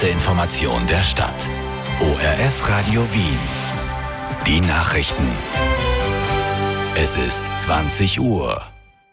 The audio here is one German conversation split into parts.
erste Information der Stadt. ORF Radio Wien. Die Nachrichten. Es ist 20 Uhr.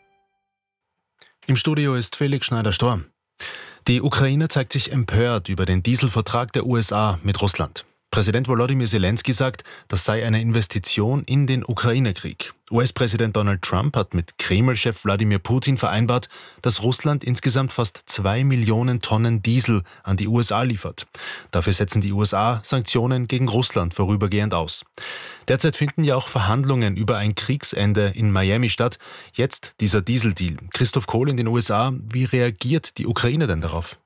Im Studio ist Felix Schneider-Storm. Die Ukraine zeigt sich empört über den Dieselvertrag der USA mit Russland. Präsident Volodymyr Zelensky sagt, das sei eine Investition in den Ukraine-Krieg. US-Präsident Donald Trump hat mit Kreml-Chef Wladimir Putin vereinbart, dass Russland insgesamt fast 2 Millionen Tonnen Diesel an die USA liefert. Dafür setzen die USA Sanktionen gegen Russland vorübergehend aus. Derzeit finden ja auch Verhandlungen über ein Kriegsende in Miami statt. Jetzt dieser Dieseldeal. Christoph Kohl in den USA. Wie reagiert die Ukraine denn darauf?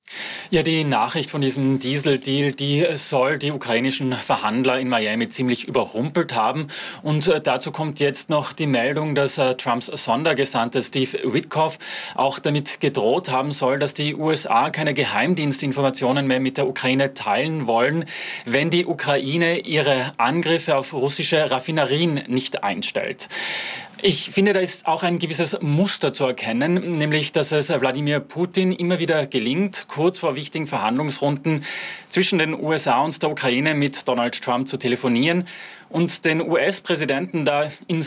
Ja, die Nachricht von diesem Dieseldeal, die soll die ukrainischen Verhandler in Miami ziemlich überrumpelt haben. Und dazu kommt jetzt noch die Meldung, dass Trumps Sondergesandte Steve Witkoff auch damit gedroht haben soll, dass die USA keine Geheimdienstinformationen mehr mit der Ukraine teilen wollen, wenn die Ukraine ihre Angriffe auf russische Raffinerien nicht einstellt. Ich finde, da ist auch ein gewisses Muster zu erkennen, nämlich, dass es Wladimir Putin immer wieder gelingt, kurz vor wichtigen Verhandlungsrunden zwischen den USA und der Ukraine mit Donald Trump zu telefonieren und den US-Präsidenten da im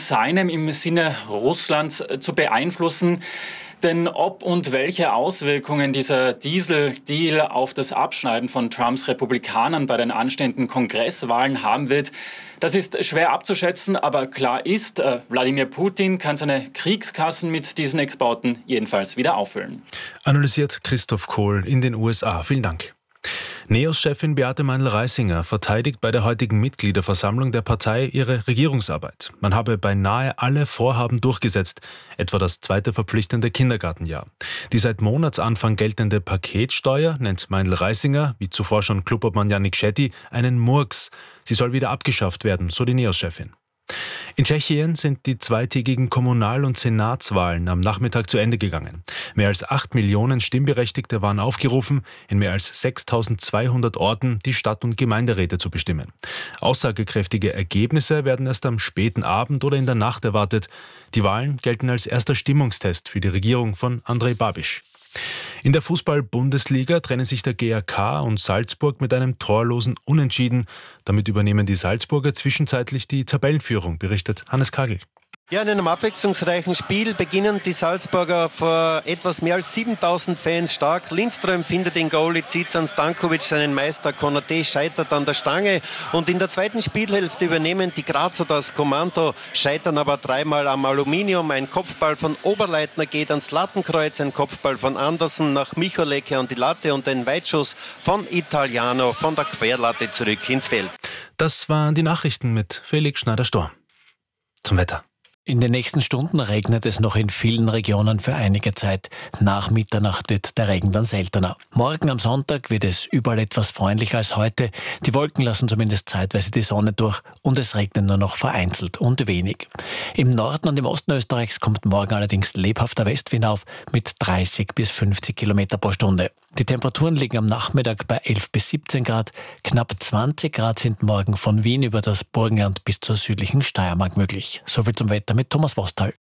Sinne Russlands zu beeinflussen. Denn ob und welche Auswirkungen dieser Diesel-Deal auf das Abschneiden von Trumps Republikanern bei den anstehenden Kongresswahlen haben wird, das ist schwer abzuschätzen, aber klar ist, Wladimir Putin kann seine Kriegskassen mit diesen Exporten jedenfalls wieder auffüllen. Analysiert Christoph Kohl in den USA. Vielen Dank. NEOS-Chefin Beate Meindl-Reisinger verteidigt bei der heutigen Mitgliederversammlung der Partei ihre Regierungsarbeit. Man habe beinahe alle Vorhaben durchgesetzt, etwa das zweite verpflichtende Kindergartenjahr. Die seit Monatsanfang geltende Paketsteuer nennt Meindl-Reisinger, wie zuvor schon Clubobmann Yannick Shetty, einen Murks. Sie soll wieder abgeschafft werden, so die NEOS-Chefin. In Tschechien sind die zweitägigen Kommunal- und Senatswahlen am Nachmittag zu Ende gegangen. Mehr als 8 Millionen Stimmberechtigte waren aufgerufen, in mehr als 6.200 Orten die Stadt- und Gemeinderäte zu bestimmen. Aussagekräftige Ergebnisse werden erst am späten Abend oder in der Nacht erwartet. Die Wahlen gelten als erster Stimmungstest für die Regierung von Andrej Babiš. In der Fußball-Bundesliga trennen sich der GAK und Salzburg mit einem torlosen Unentschieden. Damit übernehmen die Salzburger zwischenzeitlich die Tabellenführung, berichtet Hannes Kagel. Ja, in einem abwechslungsreichen Spiel beginnen die Salzburger vor etwas mehr als 7.000 Fans stark. Lindström findet den Goalie, zieht an Stankovic seinen Meister. Konaté scheitert an der Stange. Und in der zweiten Spielhälfte übernehmen die Grazer das Kommando, scheitern aber dreimal am Aluminium. Ein Kopfball von Oberleitner geht ans Lattenkreuz, ein Kopfball von Andersen nach Micholecke an die Latte und ein Weitschuss von Italiano von der Querlatte zurück ins Feld. Das waren die Nachrichten mit Felix Schneider-Storm. Zum Wetter. In den nächsten Stunden regnet es noch in vielen Regionen für einige Zeit. Nach Mitternacht wird der Regen dann seltener. Morgen am Sonntag wird es überall etwas freundlicher als heute. Die Wolken lassen zumindest zeitweise die Sonne durch und es regnet nur noch vereinzelt und wenig. Im Norden und im Osten Österreichs kommt morgen allerdings lebhafter Westwind auf mit 30 bis 50 Kilometer pro Stunde. Die Temperaturen liegen am Nachmittag bei 11 bis 17 Grad. Knapp 20 Grad sind morgen von Wien über das Burgenland bis zur südlichen Steiermark möglich. Soviel zum Wetter mit Thomas Vostal.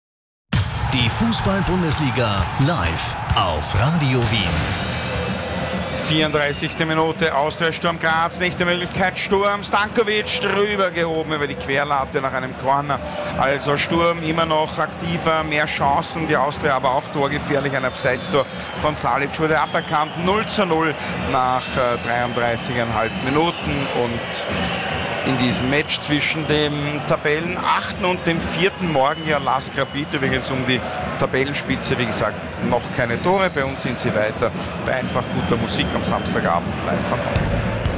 Die Fußball-Bundesliga live auf Radio Wien. 34. Minute, Austria Sturm Graz, nächste Möglichkeit Sturm, Stankovic drüber gehoben über die Querlatte nach einem Corner. Also Sturm immer noch aktiver, mehr Chancen, die Austria aber auch torgefährlich, ein Abseitstor von Salic wurde aberkannt, 0:0 nach 33,5 Minuten und in diesem Match zwischen dem Tabellen 8. und dem 4. morgen ja Lask Rapid, übrigens um die Tabellenspitze, wie gesagt, noch keine Tore. Bei uns sind sie weiter bei einfach guter Musik am Samstagabend live am Ball.